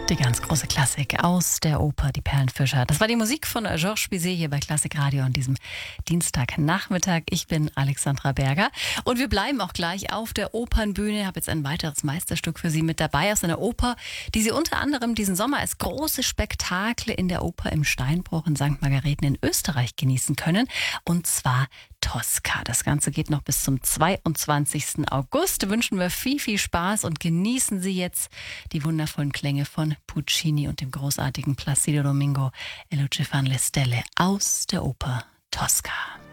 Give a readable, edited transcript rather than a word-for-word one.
Die ganz große Klassik aus der Oper Die Perlenfischer. Das war die Musik von Georges Bizet hier bei Klassik Radio an diesem Dienstagnachmittag. Ich bin Alexandra Berger und wir bleiben auch gleich auf der Opernbühne. Ich habe jetzt ein weiteres Meisterstück für Sie mit dabei aus einer Oper, die Sie unter anderem diesen Sommer als große Spektakel in der Oper im Steinbruch in St. Margareten in Österreich genießen können. Und zwar Tosca. Das Ganze geht noch bis zum 22. August. Wünschen wir viel, viel Spaß und genießen Sie jetzt die wundervollen Klänge von Puccini und dem großartigen Placido Domingo e Luce fan le stelle aus der Oper Tosca.